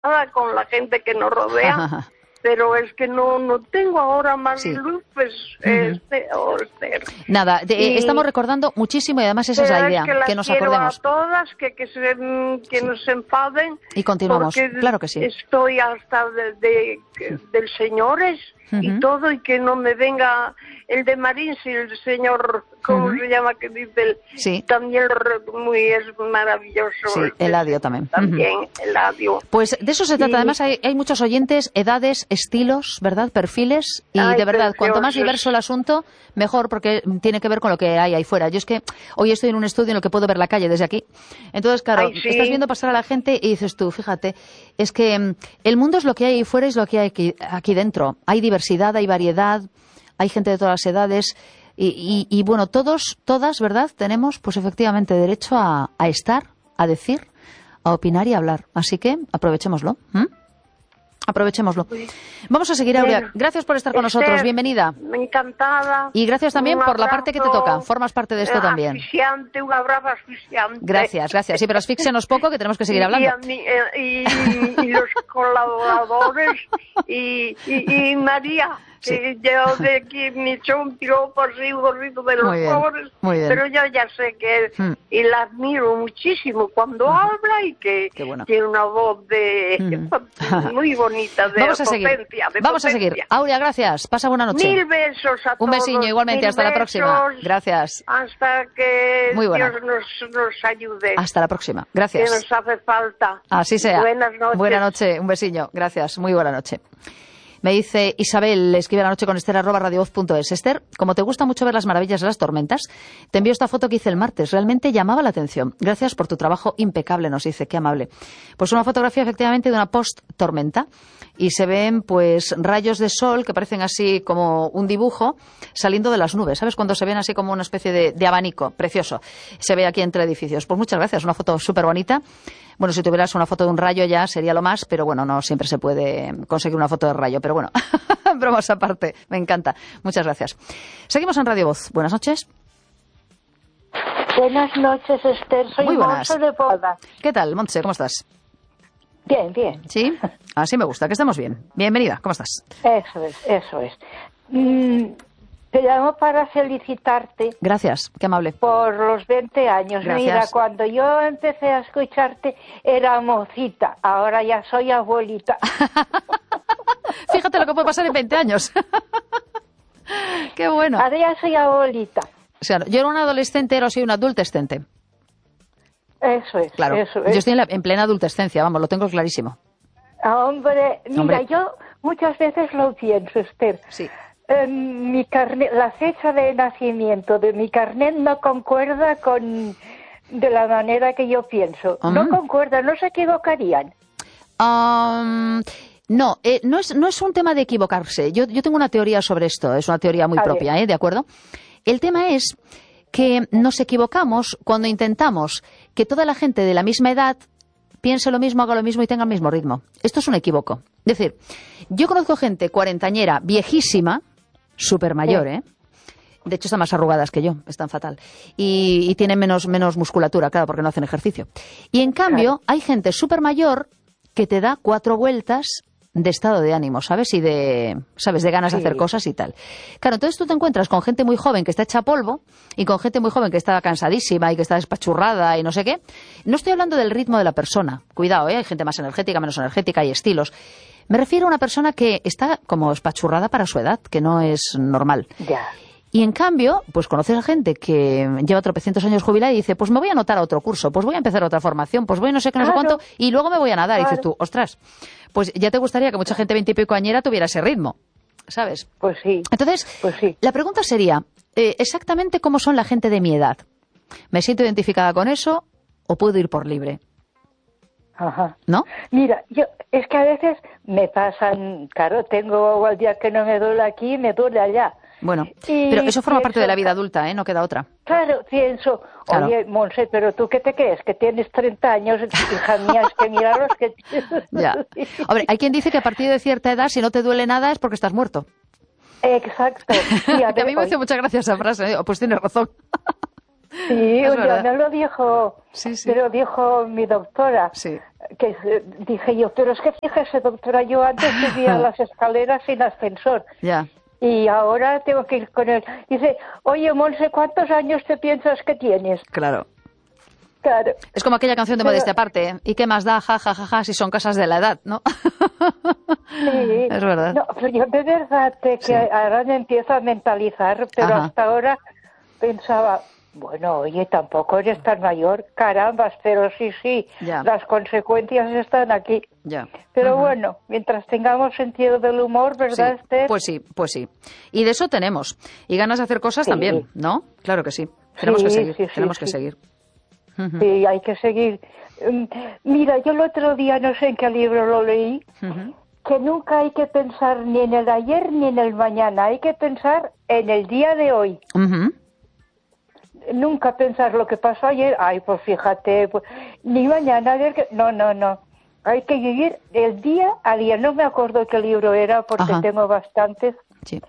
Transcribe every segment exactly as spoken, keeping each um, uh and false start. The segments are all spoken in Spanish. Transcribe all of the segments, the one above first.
con la gente que nos rodea, pero es que no no tengo ahora más sí. luz, pues, uh-huh. este, oh, este. Nada, de, y, estamos recordando muchísimo y además esa es la idea, es que, que nos acordemos. A todas, que, que, se, que sí. nos enfaden. Y continuamos, claro que sí. Estoy hasta de, de, de, del señores uh-huh. y todo, y que no me venga el de Marín, si el señor, ¿cómo uh-huh. se llama? Que dice el, sí. también muy es maravilloso. Sí, Eladio también. También, uh-huh. Eladio. Pues de eso se trata. Y... Además hay, hay muchos oyentes, edades, estilos, ¿verdad? Perfiles. Y Ay, de verdad, cuanto más diverso el asunto, mejor, porque tiene que ver con lo que hay ahí fuera. Yo es que hoy estoy en un estudio en el que puedo ver la calle desde aquí. Entonces, claro, Ay, sí. estás viendo pasar a la gente y dices tú, fíjate, es que el mundo es lo que hay ahí fuera y es lo que hay aquí, aquí dentro. Hay diversidad, hay variedad, hay gente de todas las edades. Y, y, y bueno, todos, todas, ¿verdad? Tenemos, pues efectivamente, derecho a, a estar, a decir, a opinar y a hablar. Así que aprovechémoslo. ¿Mm? Aprovechémoslo. Vamos a seguir, Aurea. Gracias por estar con Esther, nosotros. Bienvenida. Encantada. Y gracias también por la parte que te toca. Formas parte de esto también. Asfixiante, un abrazo asfixiante. Gracias, gracias. Sí, pero asfixianos poco, que tenemos que seguir hablando. Y, a mí, y, y, y los colaboradores y, y, y María. Sí. Que yo de aquí me echó un piropo así, un gorrito de los pobres, pero yo ya sé que mm. y la admiro muchísimo cuando uh-huh. habla y que bueno. tiene una voz de uh-huh. muy bonita, de Vamos a potencia. seguir. De Vamos potencia. a seguir. Aurea, gracias. Pasa buena noche. Mil besos a todos. Un besiño igualmente. Hasta besos, la próxima. Gracias. Hasta que muy buena. Dios nos, nos ayude. Hasta la próxima. Gracias. Que nos hace falta. Así sea. Buenas noches. Buena noche. Un besiño. Gracias. Muy buena noche. Me dice Isabel, escribe la noche con Esther arroba radiovoz punto es. Esther, como te gusta mucho ver las maravillas de las tormentas, te envío esta foto que hice el martes. Realmente llamaba la atención. Gracias por tu trabajo impecable, nos dice. Qué amable. Pues una fotografía efectivamente de una post-tormenta y se ven pues rayos de sol que parecen así como un dibujo saliendo de las nubes. ¿Sabes? Cuando se ven así como una especie de, de abanico. Precioso. Se ve aquí entre edificios. Pues muchas gracias. Una foto súper bonita. Bueno, si tuvieras una foto de un rayo ya sería lo más, pero bueno, no siempre se puede conseguir una foto de rayo. Pero bueno, bromas aparte, me encanta. Muchas gracias. Seguimos en Radio Voz. Buenas noches. Buenas noches, Esther. Soy Muy buenas. Montse de Poda. ¿Qué tal, Montse? ¿Cómo estás? Bien, bien. ¿Sí? Así me gusta, que estemos bien. Bienvenida, ¿cómo estás? Eso es, eso es. Mm, te llamo para felicitarte. Gracias, qué amable. Por los veinte años. Gracias. Mira, cuando yo empecé a escucharte era mocita, ahora ya soy abuelita. Fíjate lo que puede pasar en veinte años. Qué bueno. Ahora ya soy abuelita. O sea, yo era una adolescente, ahora soy una adultescente. Eso es, claro. Eso es. Yo estoy en, la, en plena adultescencia, vamos, lo tengo clarísimo. Hombre, mira, Hombre. yo muchas veces lo pienso, Esther. Sí. Eh, mi carnet, la fecha de nacimiento de mi carnet no concuerda con de la manera que yo pienso. Uh-huh. No concuerda, no se equivocarían. Um, no, eh, no es no es un tema de equivocarse. Yo yo tengo una teoría sobre esto, es una teoría muy A propia, ¿eh? ¿De acuerdo? El tema es que nos equivocamos cuando intentamos que toda la gente de la misma edad piense lo mismo, haga lo mismo y tenga el mismo ritmo. Esto es un equívoco. Es decir, yo conozco gente cuarentañera, viejísima, súper mayor, ¿eh? De hecho, están más arrugadas que yo, están fatal. Y, y tienen menos, menos musculatura, claro, porque no hacen ejercicio. Y en cambio, claro, hay gente súper mayor que te da cuatro vueltas de estado de ánimo, ¿sabes? Y de, ¿sabes? De ganas sí. de hacer cosas y tal. Claro, entonces tú te encuentras con gente muy joven que está hecha polvo y con gente muy joven que está cansadísima y que está despachurrada y no sé qué. No estoy hablando del ritmo de la persona. Cuidado, ¿eh? Hay gente más energética, menos energética, hay estilos. Me refiero a una persona que está como espachurrada para su edad, que no es normal. Ya. Y en cambio, pues conoces a gente que lleva tropecientos años jubilada y dice, pues me voy a anotar a otro curso, pues voy a empezar otra formación, pues voy no sé qué, no claro. sé cuánto, y luego me voy a nadar. Claro. Y dices tú, ostras, pues ya te gustaría que mucha gente veintipico añera tuviera ese ritmo, ¿sabes? Pues sí. Entonces, pues sí. la pregunta sería, eh, exactamente cómo son la gente de mi edad. ¿Me siento identificada con eso o puedo ir por libre? Ajá. ¿No? Mira, yo es que a veces me pasan, claro, tengo el día que no me duele aquí, me duele allá. Bueno, y pero eso forma pienso, parte de la vida adulta, ¿eh? No queda otra. Claro, pienso, claro. Oye, Monse, ¿pero tú qué te crees? Que tienes treinta años, hija mía, es que mira los que... Ya. Hombre, hay quien dice que a partir de cierta edad, si no te duele nada, es porque estás muerto. Exacto. Sí, a, ver, que a mí me hace mucha gracia esa frase, ¿eh? Pues tienes razón. Sí, un día me lo dijo, sí, sí. me lo dijo mi doctora. Sí. Que dije yo, pero es que fíjese, doctora, yo antes subía las escaleras sin ascensor. Ya. Y ahora tengo que ir con él. Dice, oye, Monse, ¿cuántos años te piensas que tienes? Claro. Claro. Es como aquella canción de Pero... Modestia Aparte, ¿eh? ¿Y qué más da, ja, ja, ja, ja, si son cosas de la edad, ¿no? Sí. Es verdad. No, pero yo de verdad que sí. Ahora me empiezo a mentalizar, pero Ajá. hasta ahora pensaba, bueno, oye, tampoco eres tan mayor, carambas, pero sí, sí, ya. Las consecuencias están aquí. Ya. Pero uh-huh. bueno, mientras tengamos sentido del humor, ¿verdad, sí. Esther? Pues sí, pues sí. Y de eso tenemos. Y ganas de hacer cosas sí. también, ¿no? Claro que sí. Tenemos sí, que seguir, sí, tenemos sí, que sí. seguir. Uh-huh. Sí, hay que seguir. Mira, yo el otro día, no sé en qué libro lo leí, uh-huh. que nunca hay que pensar ni en el ayer ni en el mañana, hay que pensar en el día de hoy. Uh-huh. Nunca pensar lo que pasó ayer, ay, pues fíjate, pues, ni mañana, no, no, no. Hay que vivir el día a día. No me acuerdo qué libro era porque Ajá. tengo bastantes, sí.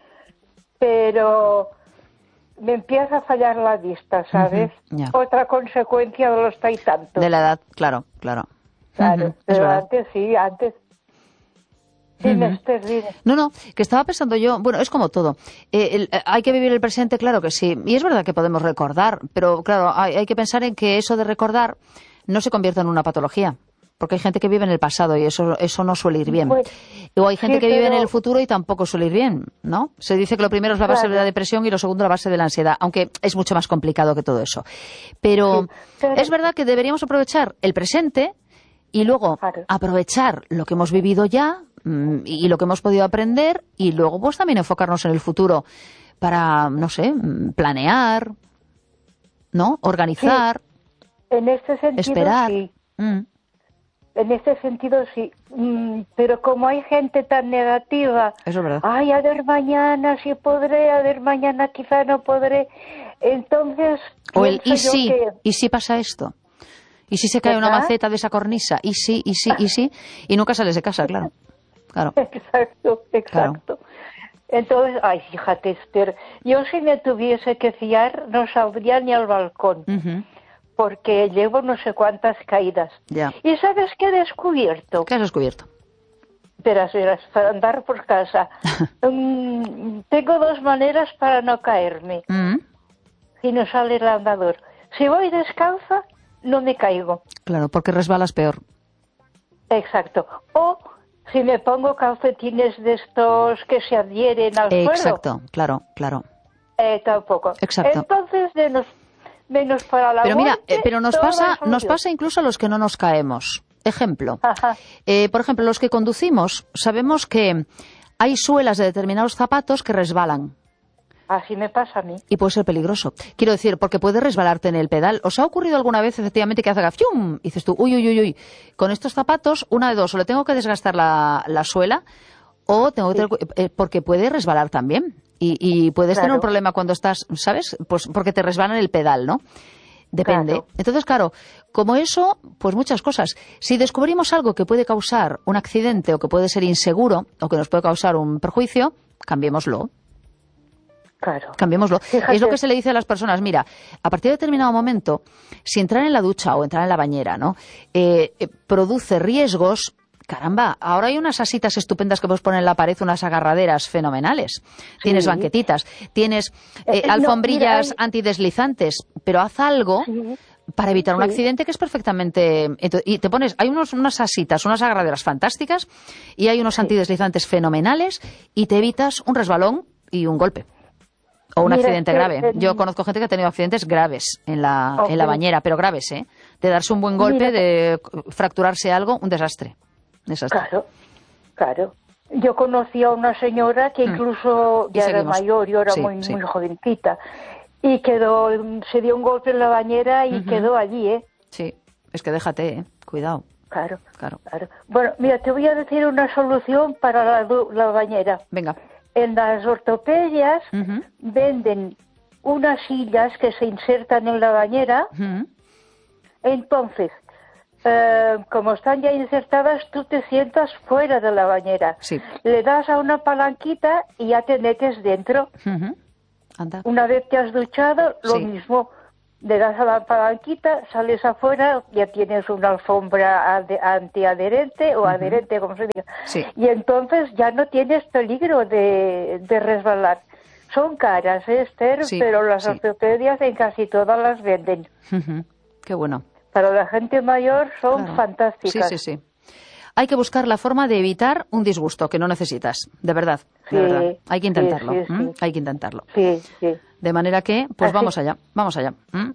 pero me empieza a fallar la vista, ¿sabes? Uh-huh. Yeah. Otra consecuencia de los tantos. De la edad, claro, claro. Claro, uh-huh. pero antes sí, antes... Dime, uh-huh. Esther, dime. No, no, que estaba pensando yo, bueno, es como todo. Eh, el, eh, hay que vivir el presente, claro que sí. Y es verdad que podemos recordar, pero claro, hay, hay que pensar en que eso de recordar no se convierta en una patología. Porque hay gente que vive en el pasado y eso eso no suele ir bien. Pues, o hay gente sí, que vive pero... en el futuro y tampoco suele ir bien, ¿no? Se dice que lo primero es la base claro. de la depresión y lo segundo la base de la ansiedad, aunque es mucho más complicado que todo eso. Pero, sí, pero... es verdad que deberíamos aprovechar el presente y luego claro. aprovechar lo que hemos vivido ya y lo que hemos podido aprender y luego pues también enfocarnos en el futuro para, no sé, planear, ¿no? Organizar, sí. En este sentido, esperar. Sí. Mm. En este sentido sí, mm, pero como hay gente tan negativa, eso es verdad. Ay, a ver mañana si podré, a ver mañana quizá no podré, entonces... O el y sí, que... y si pasa esto, y si se cae ¿verdad? Una maceta de esa cornisa, y sí, y sí, y sí, y nunca sales de casa, claro. Claro. Exacto, exacto. Claro. Entonces, ay, fíjate, Esther, yo si me tuviese que fiar no saldría ni al balcón. Uh-huh. Porque llevo no sé cuántas caídas. Ya. ¿Y sabes qué he descubierto? ¿Qué has descubierto? Verás, verás, para andar por casa. um, tengo dos maneras para no caerme. Mm. Y no sale el andador. Si voy descalza, no me caigo. Claro, porque resbalas peor. Exacto. O si me pongo calcetines de estos que se adhieren al suelo. Exacto, claro, claro. Eh, tampoco. Exacto. Entonces, de nos... menos para la pero mira, muerte, eh, pero nos pasa, nos pasa incluso a los que no nos caemos. Ejemplo, eh, por ejemplo, los que conducimos, sabemos que hay suelas de determinados zapatos que resbalan. Así me pasa a mí. Y puede ser peligroso. Quiero decir, porque puede resbalarte en el pedal. ¿Os ha ocurrido alguna vez, efectivamente, que hace ¡fium! Y dices tú, uy, uy, uy, uy, con estos zapatos, una de dos, o le tengo que desgastar la, la suela, o tengo que sí. tener, eh, porque puede resbalar también. Y, y puedes claro. tener un problema cuando estás, ¿sabes? Pues porque te resbalan el pedal, ¿no? Depende. Claro. Entonces, claro, como eso, pues muchas cosas. Si descubrimos algo que puede causar un accidente o que puede ser inseguro o que nos puede causar un perjuicio, cambiémoslo. Claro. Cambiémoslo. Fíjate. Es lo que se le dice a las personas. Mira, a partir de determinado momento, si entrar en la ducha o entrar en la bañera, ¿no? Eh, eh, produce riesgos. Caramba, ahora hay unas asitas estupendas que puedes poner en la pared, unas agarraderas fenomenales. Sí. Tienes banquetitas, tienes eh, eh, alfombrillas no, mira, hay... antideslizantes, pero haz algo sí. para evitar un sí. accidente que es perfectamente... Y te pones, hay unos, unas asitas, unas agarraderas fantásticas y hay unos sí. antideslizantes fenomenales y te evitas un resbalón y un golpe. O un mira, accidente grave. Eh, Yo conozco gente que ha tenido accidentes graves en la, okay. en la bañera, pero graves, ¿eh? De darse un buen golpe, mira, de fracturarse algo, un desastre. Desastre. Claro, claro. Yo conocí a una señora que incluso mm. ya era mayor, yo era sí, muy, sí. muy jovencita, y quedó, se dio un golpe en la bañera y uh-huh. quedó allí, ¿eh? Sí, es que déjate, ¿eh? Cuidado. Claro, claro, claro. Bueno, mira, te voy a decir una solución para la, la bañera. Venga. En las ortopedias uh-huh. venden unas sillas que se insertan en la bañera, uh-huh. entonces... Uh, como están ya insertadas, tú te sientas fuera de la bañera. Sí. Le das a una palanquita y ya te metes dentro. Uh-huh. Anda. Una vez te has duchado, lo sí. mismo. le das a la palanquita, sales afuera, ya tienes una alfombra antiadherente o uh-huh. adherente, como se diga. Sí. Y entonces ya no tienes peligro de, de resbalar. Son caras, ¿eh, Esther? Sí, pero las sí. ortopedias en casi todas las venden. Uh-huh. Qué bueno. Para la gente mayor son claro. fantásticas. Sí, sí, sí. Hay que buscar la forma de evitar un disgusto que no necesitas, de verdad. Sí, de verdad. Hay que intentarlo. Sí, sí, ¿Mm? sí. Hay que intentarlo. Sí, sí. De manera que, pues Así. vamos allá, vamos allá. ¿Mm?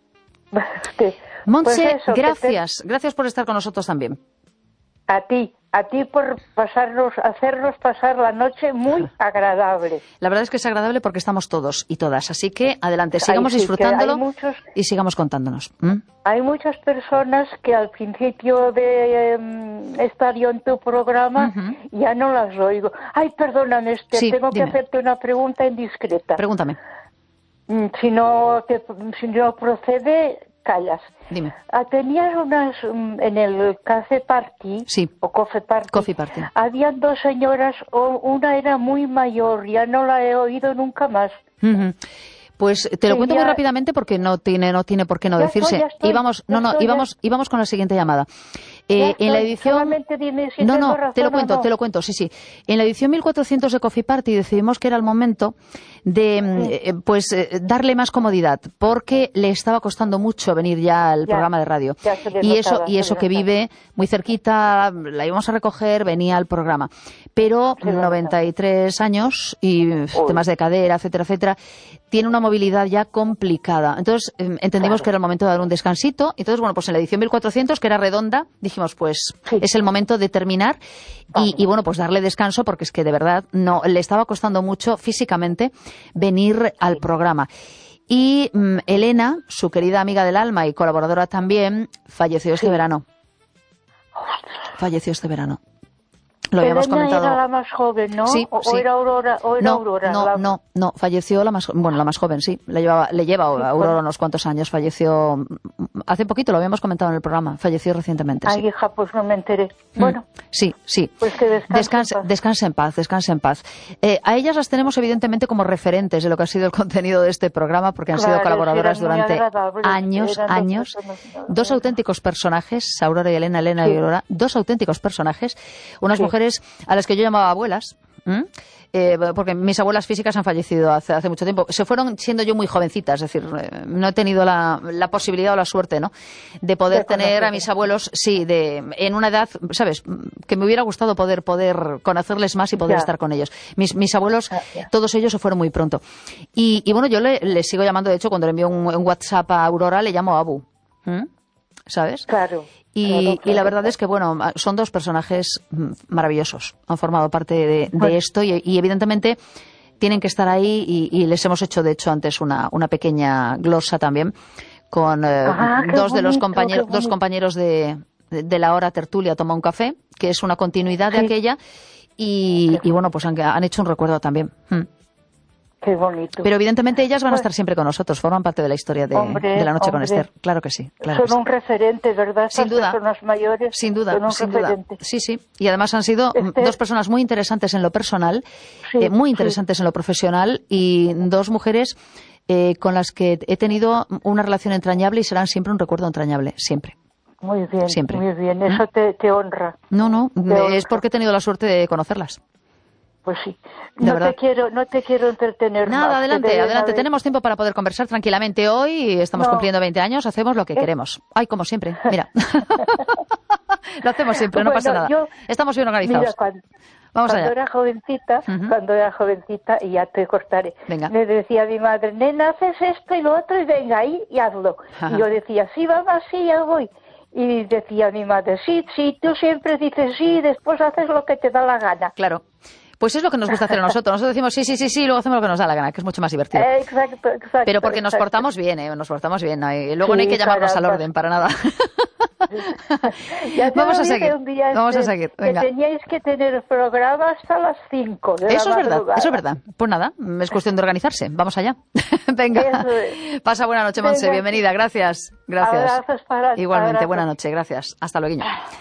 Sí. Montse, pues eso, gracias. te... Gracias por estar con nosotros también. A ti, a ti por pasarnos, hacernos pasar la noche muy agradable. La verdad es que es agradable porque estamos todos y todas. Así que adelante, sigamos Ay, sí, disfrutándolo muchos, y sigamos contándonos. ¿Mm? Hay muchas personas que al principio de um, estar yo en tu programa uh-huh. ya no las oigo. Ay, perdóname, Esther, sí, tengo dime. que hacerte una pregunta indiscreta. Pregúntame. Si no, te, si no procede, callas. Dime. Ah, tenías unas, en el Café Party, sí. o Coffee Party, Coffee Party, habían dos señoras, o una era muy mayor, ya no la he oído nunca más. Uh-huh. Pues te lo sí, cuento ya... muy rápidamente porque no tiene no tiene por qué no ya decirse. Estoy, estoy, íbamos, no, no, estoy, íbamos, íbamos con la siguiente llamada. Eh, estoy, en la edición dime si No, no, razón te lo cuento, no. te lo cuento, sí, sí. En la edición mil cuatrocientos de Coffee Party decidimos que era el momento de sí. eh, pues eh, darle más comodidad, porque le estaba costando mucho venir ya al ya, programa de radio. Y eso notaba, y eso que vive muy cerquita, la íbamos a recoger, venía al programa. Pero sí, noventa y tres años y Uy. temas de cadera, etcétera, etcétera, tiene una movilidad ya complicada. Entonces eh, entendimos claro. que era el momento de dar un descansito. Entonces, bueno, pues en la edición mil cuatrocientos, que era redonda, dijimos, pues sí. es el momento de terminar y, y, bueno, pues darle descanso, porque es que de verdad no le estaba costando mucho físicamente venir al programa. Y um, Elena, su querida amiga del alma y colaboradora también, falleció este sí. verano. Falleció este verano. Lo habíamos Elena comentado. Era la más joven, ¿no? Sí, o, sí. o era Aurora, o era no, Aurora. No, la... no, no, falleció la más, bueno, la más joven, sí. Le llevaba, le lleva a Aurora unos cuantos años. Falleció hace poquito, lo habíamos comentado en el programa. Falleció recientemente. Ay, sí. hija, pues no me enteré. Bueno. Mm, sí, sí. Pues que descanse, descanse, en paz. descanse en paz, descanse en paz. Eh, a ellas las tenemos evidentemente como referentes de lo que ha sido el contenido de este programa, porque han claro, sido colaboradoras durante años, eran años. Dos, personas, dos auténticos personajes, Aurora y Elena, Elena sí. y Aurora, dos auténticos personajes, unas sí. mujeres a las que yo llamaba abuelas. ¿Mm? Eh, porque mis abuelas físicas han fallecido hace, hace mucho tiempo. Se fueron siendo yo muy jovencitas, es decir, eh, no he tenido la, la posibilidad o la suerte, ¿no?, de poder de tener conocer. a mis abuelos, sí, de en una edad, ¿sabes?, que me hubiera gustado poder poder conocerles más y poder ya. estar con ellos. Mis, mis abuelos, ya. todos ellos se fueron muy pronto. Y, y bueno, yo le, le sigo llamando, de hecho, cuando le envío un, un WhatsApp a Aurora, le llamo Abu. ¿Mm? ¿Sabes? Claro. Y, claro, claro, y la verdad claro. es que, bueno, son dos personajes maravillosos. Han formado parte de, de bueno. esto y, y, evidentemente, tienen que estar ahí y, y les hemos hecho, de hecho, antes una, una pequeña glosa también con eh, ah, dos bonito, de los compañeros, dos compañeros de, de la hora tertulia Toma un Café, que es una continuidad de sí. aquella y, y, bueno, pues han, han hecho un recuerdo también. Hmm. Qué bonito. Pero evidentemente ellas van a estar siempre con nosotros, forman parte de la historia de, hombre, de La Noche hombre. con Esther. Claro que sí. Claro son que sí. un referente, ¿verdad? Sin Estas duda. personas mayores sin duda, son un sin referente. duda. Sí, sí. Y además han sido Esther. dos personas muy interesantes en lo personal, sí, eh, muy interesantes sí. en lo profesional y dos mujeres eh, con las que he tenido una relación entrañable y serán siempre un recuerdo entrañable, siempre. Muy bien, siempre. muy bien. Eso ¿Mm? te, te honra. No, no, te es honra. porque he tenido la suerte de conocerlas. Pues sí. No te quiero, no te quiero entretener Nada, más. adelante, adelante. Haber... Tenemos tiempo para poder conversar tranquilamente hoy. Estamos no. cumpliendo veinte años, hacemos lo que ¿Eh? queremos. Ay, como siempre, mira. Lo hacemos siempre, no bueno, pasa nada. Yo, Estamos bien organizados. Mira, cuando, Vamos cuando allá. era jovencita, uh-huh. cuando era jovencita, y ya te cortaré, venga. me decía mi madre, nena, haces esto y lo otro, y venga ahí y hazlo. Ajá. Y yo decía, sí, vamos, sí, ya voy. Y decía mi madre, sí, sí, tú siempre dices sí, y después haces lo que te da la gana. Claro. Pues es lo que nos gusta hacer a nosotros. Nosotros decimos sí, sí, sí, sí, y luego hacemos lo que nos da la gana, que es mucho más divertido. Eh, exacto, exacto. Pero porque exacto. nos portamos bien, ¿eh? Nos portamos bien. ¿no? Y luego sí, no hay que llamarnos caramba. al orden para nada. Ya te Vamos lo a dije seguir. un día Vamos este, a seguir. Venga. Que teníais que tener el programa hasta las cinco de Eso la es verdad, madrugada. eso es verdad. Pues nada, es cuestión de organizarse. Vamos allá. Venga. Es. Pasa buena noche, Montse. Bienvenida. Gracias. Gracias. Abrazos para Igualmente, abrazos. buena noche. Gracias. Hasta luego.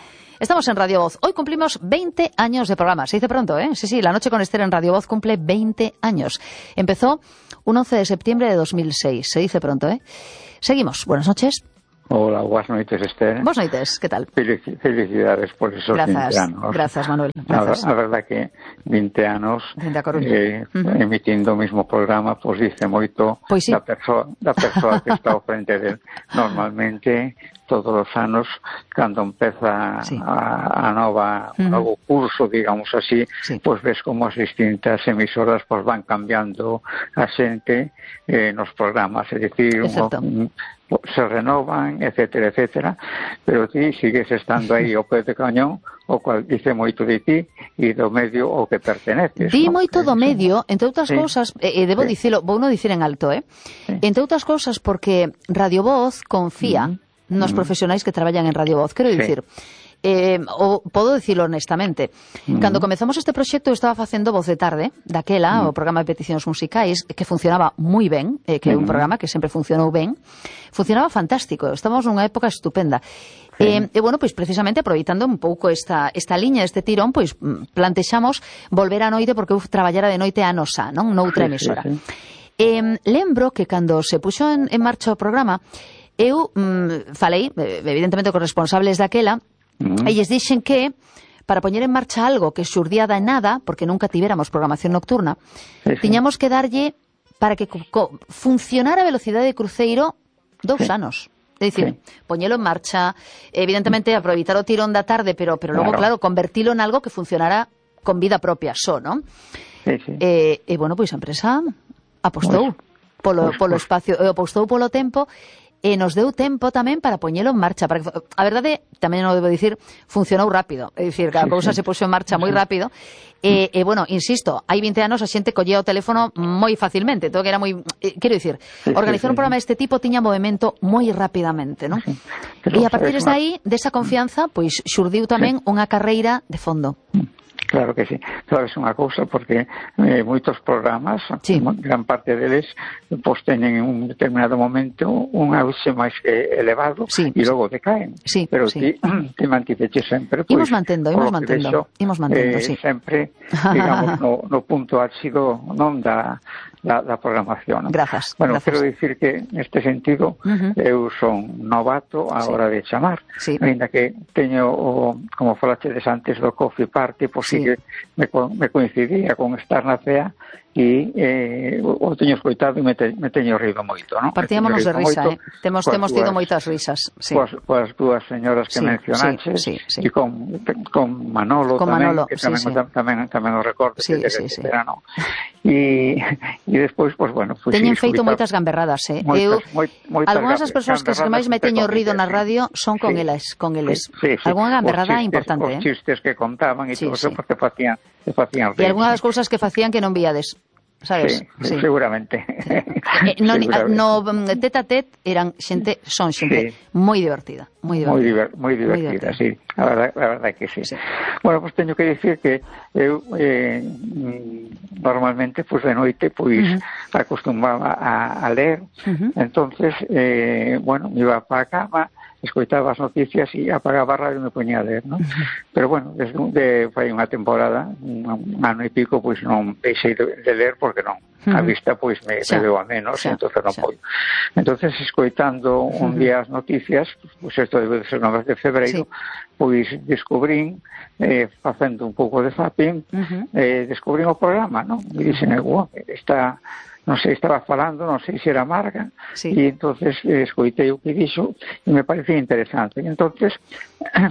Estamos en Radio Voz. Hoy cumplimos veinte años de programa. Se dice pronto, ¿eh? Sí, sí, La Noche con Esther en Radio Voz cumple veinte años. Empezó un once de septiembre de dos mil seis. Se dice pronto, ¿eh? Seguimos. Buenas noches. Hola, buenas noches, Esther. Buenas noches, ¿qué tal? Felici felicidades por esos gracias, veinte anos. Gracias, Manuel. Gracias. A, a verdad que veinte anos eh, uh -huh. emitindo o mismo programa, pois pues, dice moito pois sí. da persoa, da persoa que está ao frente del. Normalmente, todos os anos, cando empeza sí. a, a nova, uh -huh. novo curso, digamos así, sí. pois pues ves como as distintas emisoras pues, van cambiando a xente eh, nos programas, é dicir, un, se renovan, etcétera, etcétera, pero ti sigues estando aí ao pé de cañón, o cual dice moito de ti e do medio ao que perteneces. Di ¿no? moito do medio, entre outras sí. cousas, e eh, debo sí. dicilo, vou non dicir en alto, eh? Sí. Entre outras cousas porque Radio Voz confía mm -hmm. nos mm -hmm. profesionais que traballan en Radio Voz. Quero sí. dicir, eh, o podo dicilo honestamente, mm. cando comezamos este proxecto eu estaba facendo Voz de Tarde, daquela, mm. o programa de peticións musicais, que funcionaba moi ben, eh, que é un programa que sempre funcionou ben, funcionaba fantástico, estamos nunha época estupenda. Sí. Eh, e, bueno, pois precisamente aproveitando un pouco esta, esta liña, este tirón, pois plantexamos volver a noite, porque eu traballara de noite a nosa, non? Noutra emisora. Sí, sí, sí. Eh, lembro que cando se puxo en, en marcha o programa, eu mm, falei, evidentemente, con responsables daquela, Mm. e lles dixen que para poñer en marcha algo que xurdía da nada, porque nunca tivéramos programación nocturna, sí, sí. tiñamos que darlle para que funcionara a velocidade de cruceiro dous sí. anos. É dicir, sí. poñelo en marcha, evidentemente aproveitar o tirón da tarde, pero pero logo, claro, claro convertilo en algo que funcionara con vida propia só, non? Sí, sí. E, e bueno, pois a empresa apostou pues, polo, pues, polo pues. espacio, apostou polo tempo, e nos deu tempo tamén para poñelo en marcha. Para que, a verdade, tamén non debo dicir, funcionou rápido. É dicir, cada sí, cousa sí. se puxo en marcha moi rápido. E, e, bueno, insisto, hai veinte anos a xente collía o teléfono moi facilmente. Todo que era moi... Eh, quero dicir, sí, organizar sí, sí, un programa deste tipo tiña movimento moi rapidamente, non? Sí. E a partir de aí, desa confianza, pois xurdiu tamén sí. unha carreira de fondo. Claro que sí. Claro, é unha cousa porque eh, moitos programas, sí. gran parte deles, pois teñen en un determinado momento un auxe máis eh, elevado sí. e logo decaen. Sí, pero sí. ti, ti mantiveche sempre. Pois, imos mantendo, imos mantendo. Vexo, imos mantendo, eh, sí. Sempre, digamos, no, no punto ácido non da, da, da programación. ¿no? Grazas. Bueno, grazas. quero dicir que, neste sentido, uh -huh. eu son novato a hora sí. de chamar. Sí. Ainda que teño, o, como falachedes antes do Coffee Party, pois sí. que me, me coincidía con estar na C E A e eh, o teño escoitado e me, te, me teño rido moito, non? Partíamonos de risa, moito, eh? Temos, temos tido moitas risas. Sí. Coas, coas dúas señoras que sí, mencionaches sí, sí, sí. e con, con Manolo con tamén, Manolo, que tamén, sí, sí. tamén, tamén o recordo sí, que sí, sí. verano. E, e despois, pois, bueno... Pues, teñen feito moitas gamberradas, eh? Moitas, eu, moi, moitas algunhas das persoas que máis me teño rido na radio son con sí. elas, con eles. Sí, sí. Algúnha gamberrada chistes, importante, eh? Os chistes que contaban e sí, todo sí. eso, porque facían, facían e algunhas das cousas que facían que non víades. Sabes? Sí, sí. Seguramente. Eh, no, seguramente. No tete a tete eran xente, son xente sí. moi divertida, moi divertida. Moi, diver, moi divertida, sí. A verdade, a verdade que sí. sí. Bueno, pues teño que dicir que eu eh, normalmente pues de noite pois uh -huh. acostumaba a, a ler, uh -huh. entonces eh, bueno, me iba para a cama, escoitaba as noticias e apagaba a radio e me poñía a ler, ¿no? Uh -huh. Pero bueno, desde de, fai unha temporada, un, un ano e pico, pois non deixei de, de ler porque non. Uh -huh. A vista pois me, me veo a menos, xa, entonces non podo. Entonces, escoitando un uh -huh. día as noticias, pois isto debe ser no mes de febreiro, sí. pois descubrín, eh, facendo un pouco de zapping, uh -huh. eh, descubrín o programa, ¿no? E dixen, wow, está... non sei, estaba falando, non sei se era Marga, sí. e entonces eh, escoitei o que dixo e me parecía interesante. E entonces, a,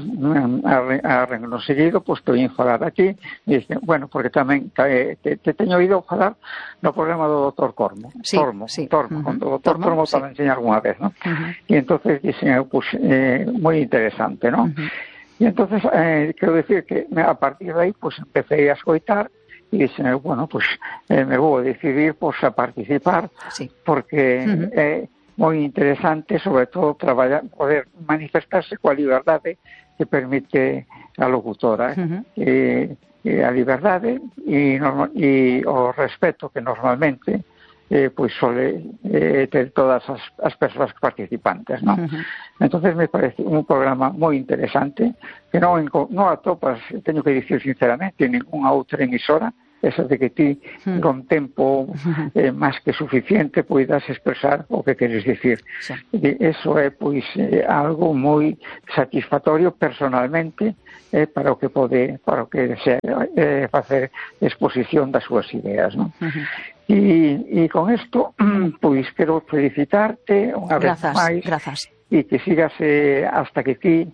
a renglón seguido, pois pues, estou falar aquí, e dixen, bueno, porque tamén te, te, te teño oído falar no programa do doutor Cormo, sí, Tormo, sí. Tormo, uh -huh. o doutor Tormo, Tormo sí. tamén enseña algunha vez, ¿no? Uh -huh. E entonces dixen, pois, pues, eh, moi interesante, ¿no? Uh -huh. E entonces, eh, quero decir que a partir de aí, pois, pues, empecé a escoitar, e dixen, bueno, pues eh, me vou decidir pues, a participar, sí. porque uh -huh. é moi interesante, sobre todo, traballar, poder manifestarse coa liberdade que permite a locutora, uh -huh. e, e a liberdade e, e o respeto que normalmente eh, pois sole eh, ter todas as, as persoas participantes, non? Uh-huh. Entonces me parece un programa moi interesante que non, non atopas, teño que dicir sinceramente, en ninguna outra emisora, esa de que ti uh-huh. con tempo eh, máis que suficiente poidas expresar o que queres dicir. Sí. E eso é pois eh, algo moi satisfactorio personalmente eh, para o que pode, para o que desea eh, facer exposición das súas ideas, non? Uh-huh. E, e con isto, pois quero felicitarte unha vez máis. Grazas. E que sigas eh, hasta que ti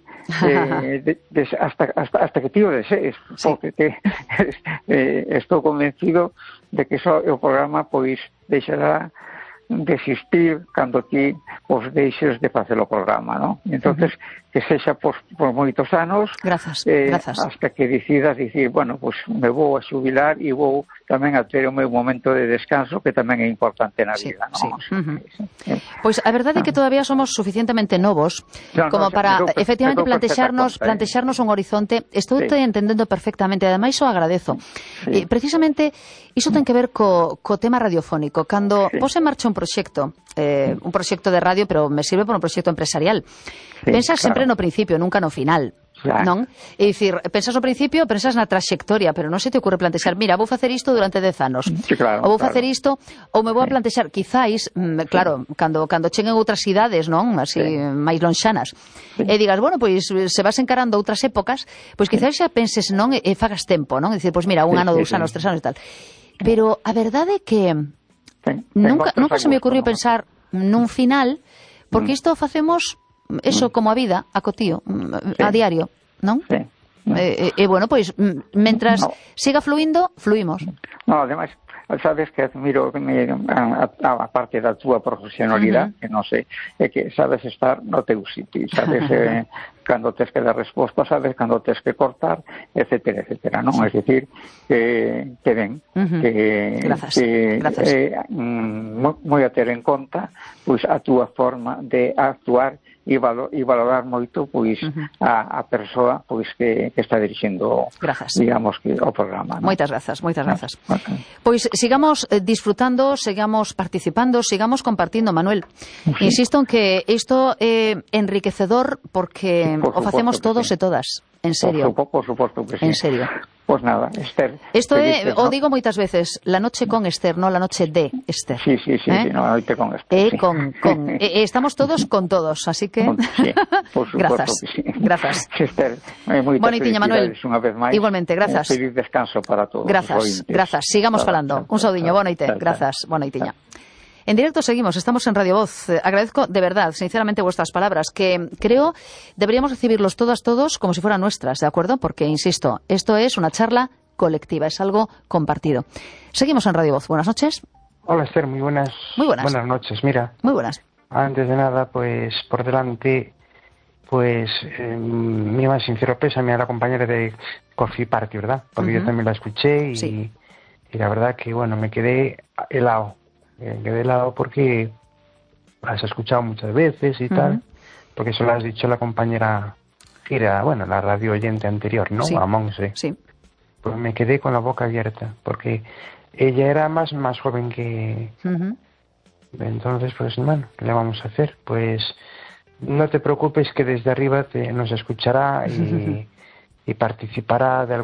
eh, de, de, hasta, hasta, hasta que ti o desees, sí. Porque te, eh, estou convencido de que só o programa pois deixará de existir cando ti os deixes de facer o programa, non? Entonces, uh-huh. que sexa por, por moitos anos, grazas, eh, grazas. hasta que decidas dicir, bueno, pues me vou a xubilar e vou tamén a ter o meu momento de descanso, que tamén é importante na sí, vida, non? Sí. Uh-huh. Sí. Pois a verdade é que todavía somos suficientemente novos no, como no, para me, efectivamente plantexarnos, conta, plantexarnos un horizonte. Estou sí. te entendendo perfectamente, ademais o agradezo. Sí. Eh, precisamente iso ten que ver co, co tema radiofónico. Cando sí. vos en marcha un proxecto, eh, un proxecto de radio, pero me sirve por un proxecto empresarial. Sí, pensas claro. sempre no principio, nunca no final. Claro. Non? É dicir, pensas no principio, pensas na traxectoria, pero non se te ocurre plantexar, mira, vou facer isto durante dez anos. Sí, claro, ou vou claro. facer isto, ou me vou a plantexar, quizáis, mm, claro, cando cando cheguen outras cidades, non? Así, sí. máis lonxanas. Sí. E digas, bueno, pois se vas encarando outras épocas, pois quizáis xa penses, non, e fagas tempo, non? É dicir, pois mira, un sí, ano, sí, dous sí. anos, tres anos e tal. Pero a verdade é que sí. nunca, nunca se me ocurrió ¿no? pensar nun final, porque isto facemos eso como a vida, a cotío, sí. a diario, non? Sí. E eh, eh, bueno, pois, mentras no. siga fluindo, fluimos. No, ademais, sabes que admiro a, a, a parte da túa profesionalidade, uh-huh. que non sei, é que sabes estar no teu sitio, sabes eh, cando tes que dar resposta, sabes cando tes que cortar, etcétera, etcétera, non? Sí. É dicir, que, que ben, uh-huh. que, Grazas. que Grazas. Eh, mm, moi a ter en conta pois a túa forma de actuar e, valor, e valorar moito pois uh-huh. a, a persoa pois que, que está dirixindo grazas. digamos que o programa, ¿no? Moitas grazas, moitas grazas. Okay. Pois sigamos eh, disfrutando, sigamos participando, sigamos compartindo, Manuel. Sí. Insisto en que isto é eh, enriquecedor porque por o facemos todos sí. e todas. En serio. Por, por suposto que sí. En serio. Pues nada, Esther. Isto é, o digo moitas veces, la noche con Esther, non la noche de Esther. Sí, sí, sí, ¿Eh? sí no, la noche con Esther. Eh, sí. con, con, eh, estamos todos con todos, así que... Sí, por supuesto grazas, que sí. Grazas. Esther, eh, Bonitiña, Manuel. Unha vez máis. Igualmente, grazas. Un feliz descanso para todos. Grazas, grazas. Sigamos claro, falando. claro, Un saudiño, boa noite. Grazas, boa noitiña. En directo seguimos, estamos en Radio Voz. Eh, agradezco de verdad, sinceramente, vuestras palabras, que creo deberíamos recibirlos todas, todos, como si fueran nuestras, ¿de acuerdo? Porque, insisto, esto es una charla colectiva, es algo compartido. Seguimos en Radio Voz. Buenas noches. Hola, Esther, muy buenas. Muy buenas. Buenas noches, mira. Muy buenas. Antes de nada, pues, por delante, pues, eh, mi más sincero pésame a la compañera de Coffee Party, ¿verdad? Porque uh-huh. yo también la escuché y, sí. y la verdad que, bueno, me quedé helado. Me quedé helado porque has escuchado muchas veces y uh-huh. tal, porque eso lo has dicho la compañera que era, bueno, la radio oyente anterior, ¿no? Sí. A Monse. Sí. Pues me quedé con la boca abierta, porque ella era más, más joven que... Uh-huh. Entonces, pues, bueno, ¿qué le vamos a hacer? Pues no te preocupes que desde arriba te, nos escuchará y, y participará de